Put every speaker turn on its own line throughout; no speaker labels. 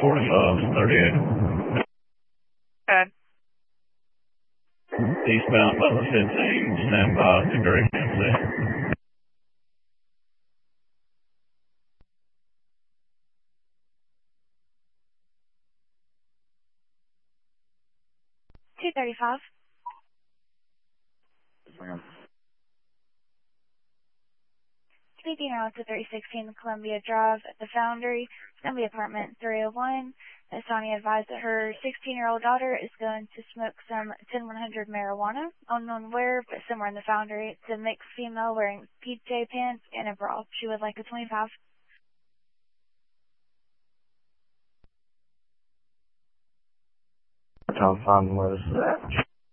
1045, 38.
Good.
Eastbound Butler 15, stand by, degree.
235. Speaking out to 3016 Columbia Drive at the Foundry, it's going to be apartment 301. Ms. Tanya advised that her 16-year-old daughter is going to smoke some 10100 marijuana. Unknown where, but somewhere in the Foundry. It's a mixed female wearing PJ pants and a bra. She would like a 25.
Telephone was that?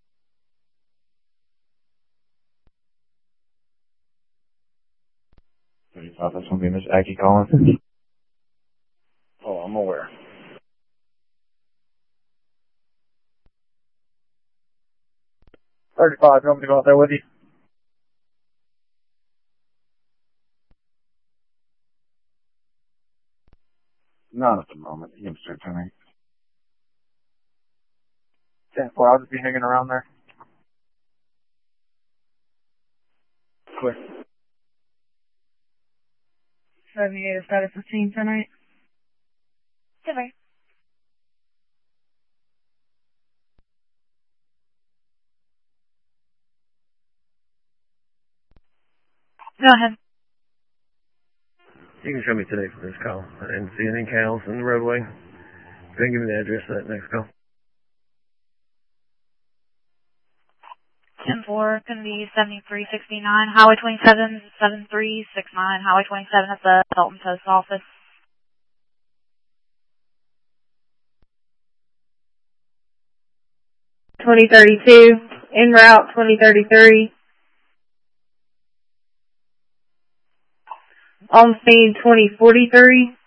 35, that's going to be Miss Aggie calling. Oh, I'm aware. 35, you want me to go out there with you? Not at the moment. You can start to me. 10-4, I'll just be hanging around there. Clear.
78 status 15 tonight.
Silver.
Go ahead.
You can show me today for this call. I didn't see any cows in the roadway. Go and give me the address for that next call.
10-4, going to be 7369, Highway 27, 7369, Highway 27 at the Dalton Post Office. $2032, en route 2033. On speed 2043.